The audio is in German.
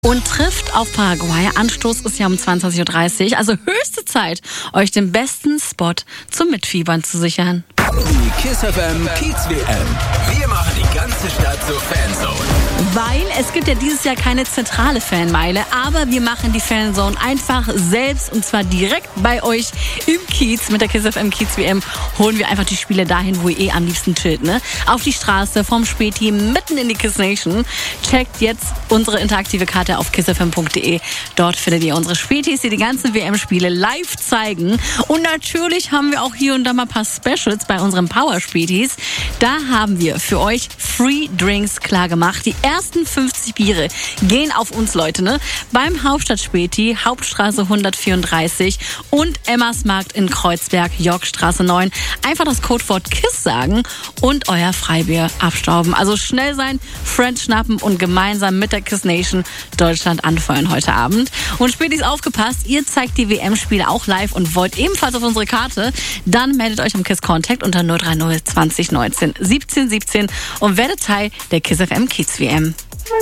Und trifft auf Paraguay. Anstoß ist ja um 22.30 Uhr. Also höchste Zeit, euch den besten Spot zum Mitfiebern zu sichern. Die KISS FM Kiez WM. Wir machen die ganze Stadt zur Fanzone. Weil es gibt ja dieses Jahr keine zentrale Fanmeile, aber wir machen die Fanzone einfach selbst und zwar direkt bei euch im Kiez. Mit der KISS FM Kiez WM holen wir einfach die Spiele dahin, wo ihr am liebsten chillt, ne? Auf die Straße, vom Späti, mitten in die KISS Nation. Checkt jetzt unsere interaktive Karte auf kissfm.de. Dort findet ihr unsere Spätis, die die ganzen WM-Spiele live zeigen. Und natürlich haben wir auch hier und da mal ein paar Specials bei unseren Power-Spätis. Da haben wir für euch Free Drinks klar gemacht. Die ersten 50 Biere gehen auf uns, Leute, ne? Beim Hauptstadt-Späti, Hauptstraße 134 und Emmersmarkt in Kreuzberg, Yorkstraße 9. Einfach das Codewort KISS sagen und euer Freibier abstauben. Also schnell sein, Friends schnappen und gemeinsam mit der KISS Nation Deutschland anfeuern heute Abend. Und Spätis, aufgepasst, ihr zeigt die WM-Spiele auch live und wollt ebenfalls auf unsere Karte, dann meldet euch am KISS Contact unter 030 20 19 17 17 und werdet Teil der KISS FM Kiez WM.